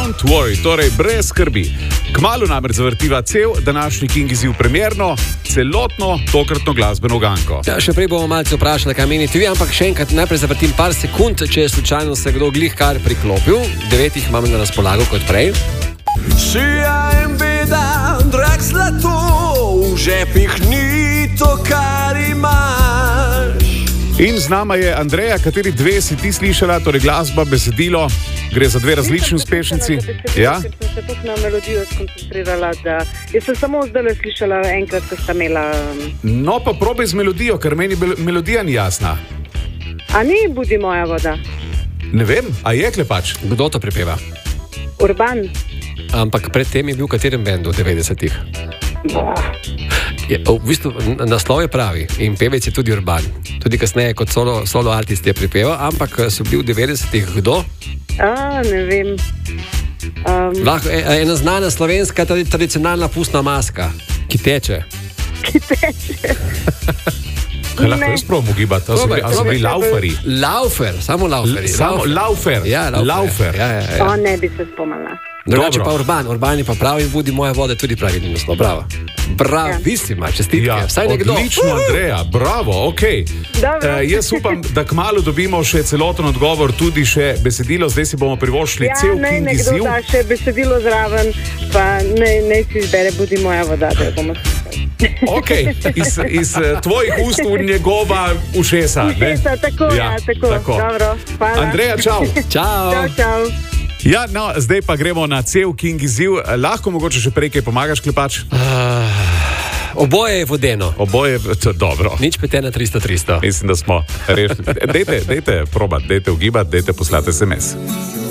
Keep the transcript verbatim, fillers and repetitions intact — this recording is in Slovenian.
Don't worry, torej brez skrbi. Kmalu namreč zavrtiva cel današnji King izziv premierno, celotno tokratno glasbeno uganko. Ja, še prej bomo malce vprašali, kaj menite vi, ampak še enkrat najprej zavrtim par sekund, če je slučajno se kdo glih kar priklopil. Devetih imam na razpolago kot prej. Šija in beda, drag zlato, v žepih ni to, kar imaš. In z nama je Andreja, kateri dve si ti slišala, torej glasba, besedilo, gre za dve različni uspešnici. Ja? Ker sem se tudi na melodijo skoncentrirala, da jaz sem samo zdaj slišala enkrat, ko sta imela... No pa probaj z melodijo, ker meni melodija ni jasna. A ni Budi moja voda? Ne vem, a je Klepač? Kdo to pripeva? Urban. Ampak predtem je bil v katerem bendu v devetdesetih? Je, v bistvu naslov je pravi in pevec je tudi Urban. Tudi kasneje kot solo, solo artist je pripeval, ampak so bili v devetdesetih kdo? A, ne vem. Um, Lahko, ena znana slovenska tradicionalna pustna maska, ki teče. Ki teče. Kaj lahko jaz probam ugibati? A so bili, a so bili lauferi? Laufer, samo lauferi. Samo laufer. Ja, laufer. Laufer. Ja, ja, ja. O, ne bi se spomnila. Drugače pa Urban, Urban je pa pravi in Budi moja voda tudi pravi naslov. Bravo. Bravisima, čestitke. Ja, Vsaj nekdo. odlično, Andreja, bravo, ok. Dobro. Uh, jaz upam, da kmalu dobimo še celoten odgovor, tudi še besedilo. Zdaj si bomo privoščili Ja, cel naj King nekdo izziv. da še besedilo zraven, pa naj, naj si izbere Budi moja voda, da jo bomo slišali. Ok, iz, iz eh, tvojih ust v njegova ušesa. ne? Ušesa, tako, ja, tako. Dobro, hvala. Andreja, čau. Čau. Čau, čau. Ja, no, zdaj pa gremo na cel King izziv. Lahko mogoče še prej kaj pomagaš, Klepač? Uh, oboje je vodeno. Oboje, to, dobro. Nič pete na tristo tristo. Mislim, da smo rešili. Dejte, dejte probat, dejte ugibati, dejte poslati es em es.